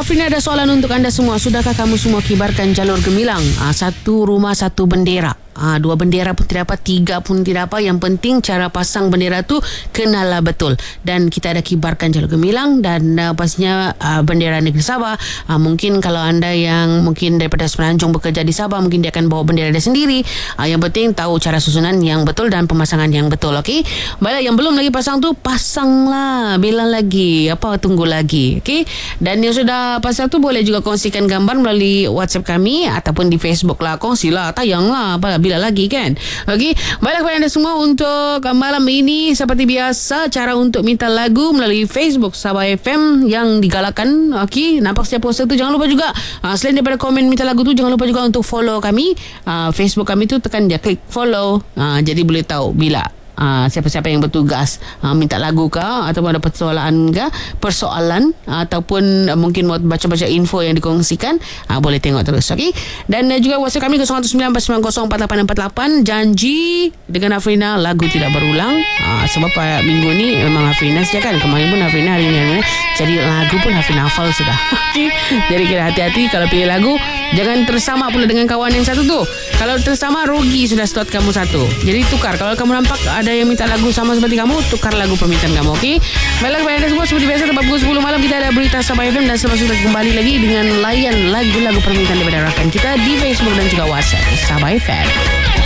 Hafrina ada soalan untuk anda semua. Sudahkah kamu semua kibarkan jalur gemilang? Satu rumah satu bendera. Dua bendera pun tidak apa, tiga pun tidak apa. Yang penting cara pasang bendera tu kenalah betul. Dan kita ada kibarkan jalur gemilang dan pastinya bendera negeri Sabah. Mungkin kalau anda yang mungkin daripada Semenanjung bekerja di Sabah, mungkin dia akan bawa bendera dia sendiri. Yang penting tahu cara susunan yang betul dan pemasangan yang betul. Okey. Baiklah, yang belum lagi pasang tu pasanglah. Bilang lagi. Apa tunggu lagi? Okey. Dan yang sudah pasang tu boleh juga kongsikan gambar melalui WhatsApp kami ataupun di Facebook lah. Kongsilah, tayanglah. Bila lagi kan. Okey. Baiklah kepada anda semua, untuk malam ini seperti biasa, cara untuk minta lagu melalui Facebook Sabah FM yang digalakkan. Okey. Nampak setiap poster tu, jangan lupa juga selain daripada komen minta lagu tu, jangan lupa juga untuk follow kami. Facebook kami tu tekan dia klik follow. Jadi boleh tahu bila siapa-siapa yang bertugas minta lagu ke, ataupun ada persoalan ataupun mungkin mau baca-baca info yang dikongsikan, boleh tengok terus. Okey. Dan juga WhatsApp kami 0194904848. Janji dengan Hafrina lagu tidak berulang. Sebab minggu ni memang Hafrina saja kan. Kemarin pun Hafrina, hari ni jadi lagu pun Hafrina hafal sudah. Jadi kena hati-hati kalau pilih lagu. Jangan tersama pula dengan kawan yang satu tu. Kalau tersama rugi sudah slot kamu satu. Jadi tukar. Kalau kamu nampak ada yang minta lagu sama seperti kamu, tukar lagu permintaan kamu. Okey. Baiklah kepada anda semua, seperti biasa tempat pukul 10 malam kita ada berita Sabah FM, dan selepas itu kembali lagi dengan layan lagu-lagu permintaan daripada rakan kita di Facebook dan juga WhatsApp Sabah FM.